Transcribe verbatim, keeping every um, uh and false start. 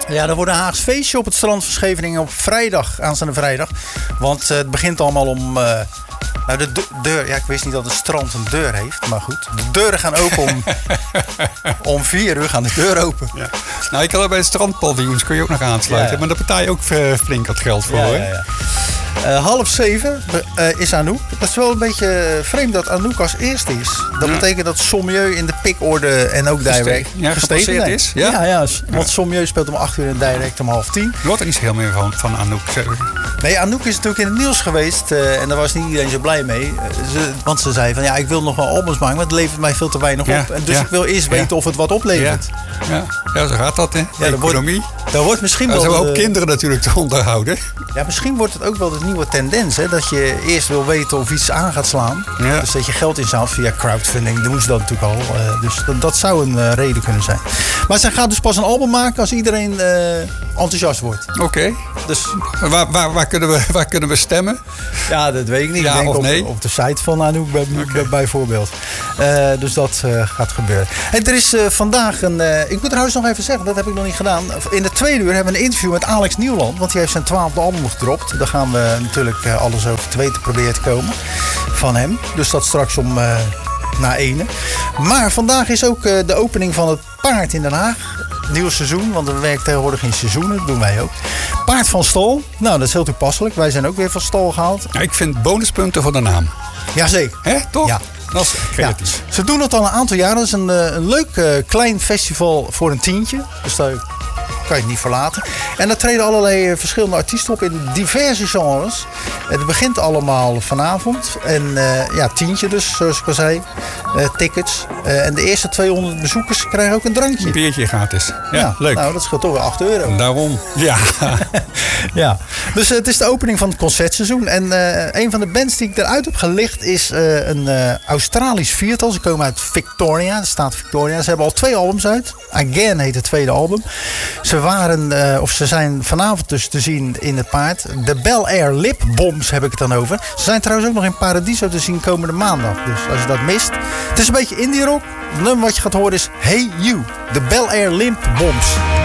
Ja, er wordt een Haags feestje op het strand van Scheveningen op vrijdag, aanstaande vrijdag. Want uh, het begint allemaal om... Uh, nou, de de deur... Ja, ik wist niet dat het strand een deur heeft, maar goed. De deuren gaan open om... om vier uur gaan de deuren open. Ja. Nou, ik kan er bij de strandpaviljoens kun je ook nog aansluiten. Ja, ja. Maar daar betaal je ook flink wat geld voor, ja, hoor. Ja, ja. Uh, half zeven uh, is Anouk. Dat is wel een beetje vreemd dat Anouk als eerste is. Dat ja. betekent dat Sommieu in de pikorde en ook Direct ja, gestegen is. Ja, ja, ja want ja. Sommieu speelt om acht uur en Direct om half tien. Je hoort er niet zo heel meer van, van Anouk. Nee, Anouk is natuurlijk in het nieuws geweest uh, en daar was niet iedereen zo blij mee. Uh, ze, want ze zei van ja, ik wil nog wel albums maken, maar het levert mij veel te weinig ja. op. En dus ja. ik wil eerst weten ja. of het wat oplevert. Ja, ja. ja zo gaat dat, hè? Ja, economie. Daar wordt misschien ja, wel... Er zijn ook de... kinderen natuurlijk te onderhouden. Ja, misschien wordt het ook wel de nieuwe tendens. Hè? Dat je eerst wil weten of iets aan gaat slaan. Ja. Dus dat je geld inzamelt via crowdfunding. Dat doen ze dan natuurlijk al. Uh, dus dat, dat zou een uh, reden kunnen zijn. Maar zij gaat dus pas een album maken als iedereen uh, enthousiast wordt. Oké. Okay. Dus waar, waar, waar, kunnen we, waar kunnen we stemmen? Ja, dat weet ik niet. Ja, ik denk of op, nee? op de site van Anouk bij, okay. bijvoorbeeld. Uh, dus dat uh, gaat gebeuren. Hey, er is uh, vandaag een... Uh, ik moet trouwens nog even zeggen, dat heb ik nog niet gedaan. In de tweede uur hebben we een interview met Alex Nieuwland. Want die heeft zijn twaalfde album gedropt. Daar gaan we natuurlijk uh, alles over te weten proberen te komen van hem. Dus dat straks om uh, na ene. Maar vandaag is ook uh, de opening van het Paard in Den Haag. Nieuw seizoen, want we werken tegenwoordig in seizoenen. Dat doen wij ook. Paard van stal. Nou, dat is heel toepasselijk. Wij zijn ook weer van stal gehaald. Ja, ik vind bonuspunten voor de naam. Jazeker. Hè, toch? Ja. Dat is creatief. Ja, ze doen het al een aantal jaar. Dat is een, een leuk uh, klein festival voor een tientje. Dus daar kan je het niet verlaten. En daar treden allerlei verschillende artiesten op in diverse genres. Het begint allemaal vanavond. En uh, ja, tientje dus, zoals ik al zei. Uh, tickets. Uh, en de eerste tweehonderd bezoekers krijgen ook een drankje. Een biertje gratis. Ja, ja, leuk. Nou, dat scheelt toch weer acht euro. Daarom. Ja. ja. Dus uh, het is de opening van het concertseizoen. En uh, een van de bands die ik eruit heb gelicht is uh, een uh, Australisch viertal. Ze komen uit Victoria, de staat Victoria. Ze hebben al twee albums uit. Again heet het tweede album. Ze waren, uh, of ze zijn vanavond dus te zien in het Paard. De Bel Air Lip Bombs heb ik het dan over. Ze zijn trouwens ook nog in Paradiso te zien komende maandag. Dus als je dat mist. Het is een beetje indie rock. Het nummer wat je gaat horen is Hey You. De Bel Air Lip Bombs.